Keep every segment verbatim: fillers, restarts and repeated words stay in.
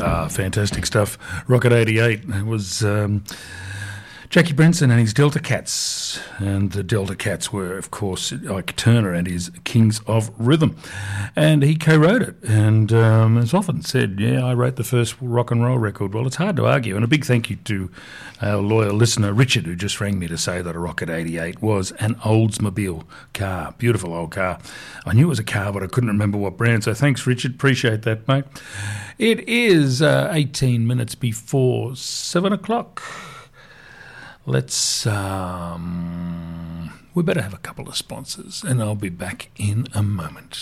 Ah, fantastic stuff. Rocket eighty-eight was um, Jackie Brenson and his Delta Cats. And the Delta Cats were, of course, Ike Turner and his Kings of Rhythm. And he co-wrote it. And um, it's often said, yeah, I wrote the first rock and roll record. Well, it's hard to argue. And a big thank you to our loyal listener, Richard, who just rang me to say that a Rocket eighty-eight was an Oldsmobile car. Beautiful old car. I knew it was a car, but I couldn't remember what brand. So thanks, Richard. Appreciate that, mate. It is uh, eighteen minutes before seven o'clock. Let's, um, we better have a couple of sponsors, and I'll be back in a moment.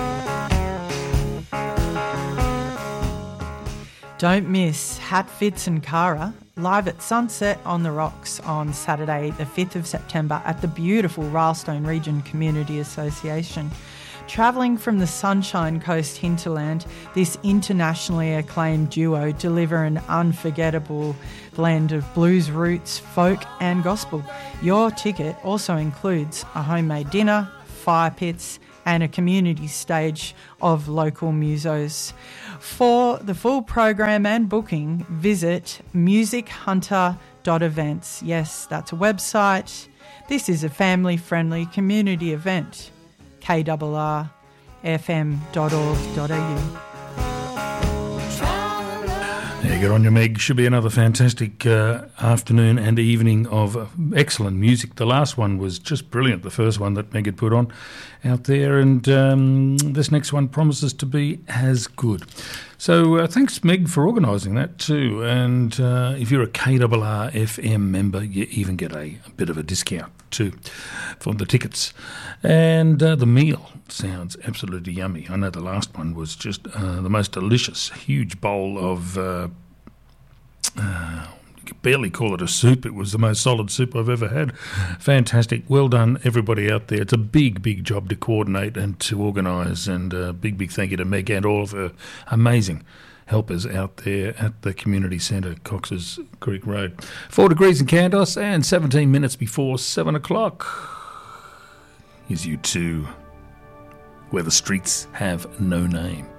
Don't miss Hat Fits and Cara live at Sunset on the Rocks on Saturday the fifth of September at the beautiful Rylestone Region Community Association. Travelling from the Sunshine Coast hinterland, this internationally acclaimed duo deliver an unforgettable blend of blues roots, folk and gospel. Your ticket also includes a homemade dinner, fire pits and a community stage of local musos. For the full program and booking, visit music hunter dot events. Yes, that's a website. This is a family-friendly community event. K R R F M dot org dot A U. Yeah, get on your Meg. Should be another fantastic uh, afternoon and evening of uh, excellent music. The last one was just brilliant, the first one that Meg had put on out there, and um, this next one promises to be as good. So uh, thanks, Meg, for organising that too. And uh, if you're a K R R F M member, you even get a, a bit of a discount too for the tickets. And uh, the meal sounds absolutely yummy. I know the last one was just uh, the most delicious, huge bowl of, uh, uh, you could barely call it a soup. It was the most solid soup I've ever had. Fantastic. Well done, everybody out there. It's a big, big job to coordinate and to organise, and a big, big thank you to Meg and all of her amazing helpers out there at the community centre, Cox's Creek Road. Four degrees in Kandos and seventeen minutes before seven o'clock. Here's U two, Where the Streets Have No Name.